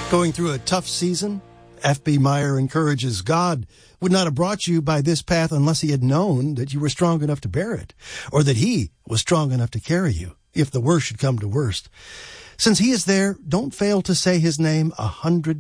Going through a tough season? F.B. Meyer encourages God would not have brought you by this path unless he had known that you were strong enough to bear it, or that he was strong enough to carry you, if the worst should come to worst. Since he is there, don't fail to say his name 100